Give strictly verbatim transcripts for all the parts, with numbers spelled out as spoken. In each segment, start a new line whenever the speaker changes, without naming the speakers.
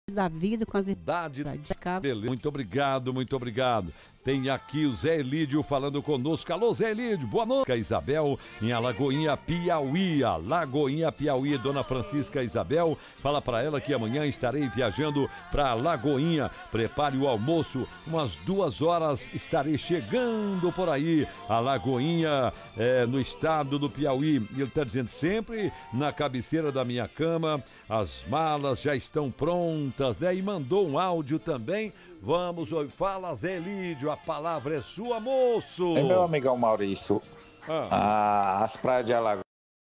da vida com as
Idade
de cabo.
Beleza. Muito obrigado, muito obrigado. Tem aqui o Zé Elídio falando conosco. Alô, Zé Elídio, boa noite. Isabel, em Alagoinha, Piauí. Alagoinha, Piauí. Dona Francisca Isabel, fala para ela que amanhã estarei viajando para Alagoinha. Prepare o almoço, umas duas horas estarei chegando por aí. Alagoinha, é, no estado do Piauí. Ele está dizendo sempre na cabeceira da minha cama, as malas já estão prontas, né? E mandou um áudio também. Vamos ouvir. Fala, Zé Elídio, a palavra é sua, moço.
É, meu amigão Maurício,
ah.
Ah, as praias de Alagoas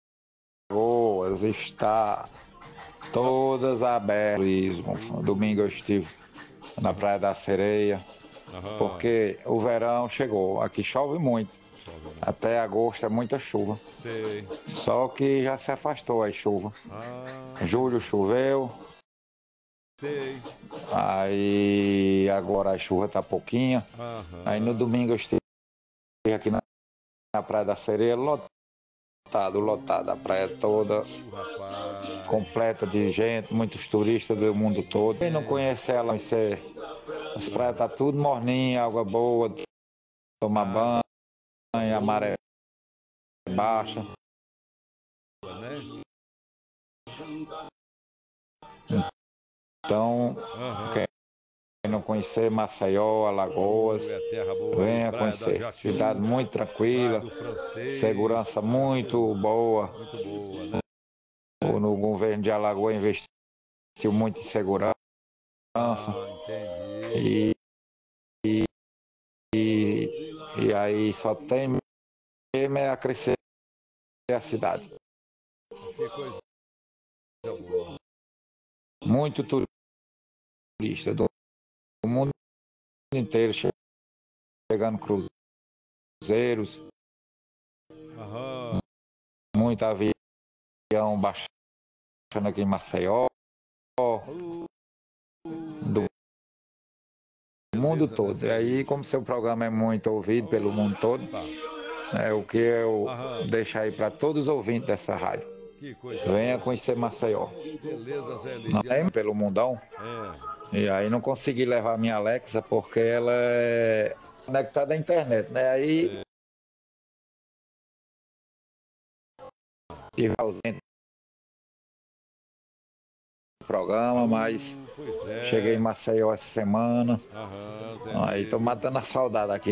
estão todas abertas. Domingo eu estive na Praia da Sereia,
Aham.
porque o verão chegou. Aqui chove muito, chove. Até agosto é muita chuva.
Sei.
Só que já se afastou a chuva.
Ah.
Julho choveu.
Sei.
Aí agora a chuva tá pouquinho.
Aham.
Aí no domingo eu estive aqui na, na Praia da Sereia, lotado, lotado, a praia toda
uh,
completa de gente, muitos turistas do mundo todo. Quem não conhece ela, você, as praias tá tudo morninha, água boa, tomar banho, a maré baixa. Então, uhum. Quem não conhecer Maceió, Alagoas, boa, venha conhecer. Cidade muito tranquila, segurança muito boa.
Muito boa, né?
No governo de Alagoas investiu muito em segurança.
Ah,
e, e, e, e aí só tem mesmo é a crescer a cidade.
Que coisa boa.
Muito turista do mundo inteiro chegando cruzeiros,
Aham.
muito avião baixando aqui em Maceió, do mundo todo. E aí, como seu programa é muito ouvido pelo mundo todo, é o que eu deixo aí para todos os ouvintes dessa rádio. Venha conhecer Maceió.
Beleza, Zé Elídio.
Não é pelo mundão.
É.
E aí não consegui levar a minha Alexa porque ela é conectada à internet, né? Aí estive ausente do programa, mas
hum, é.
cheguei em Maceió essa semana.
Aham, Zé
aí tô matando a saudade aqui